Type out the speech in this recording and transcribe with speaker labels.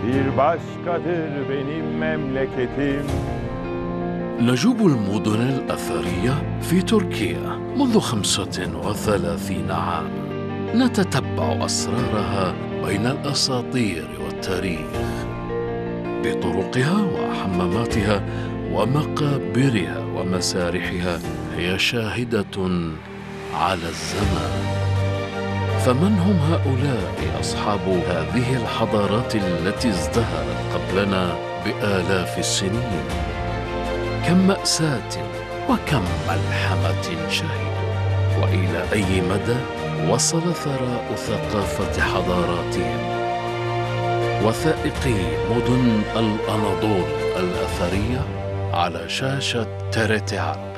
Speaker 1: bir başkadır benim memleketim.
Speaker 2: نجوب المدن الأثرية في تركيا منذ 35 عام. نتتبع أسرارها بين الأساطير والتاريخ بطرقها وحماماتها ومقابرها ومسارحها. هي شاهدة على الزمان. فمن هم هؤلاء أصحاب هذه الحضارات التي ازدهرت قبلنا بآلاف السنين؟ كم مأساة وكم ملحمة شهدوا، وإلى أي مدى وصل ثراء ثقافة حضاراتهم. وثائقي مدن الأناضول الأثرية على شاشة TRT.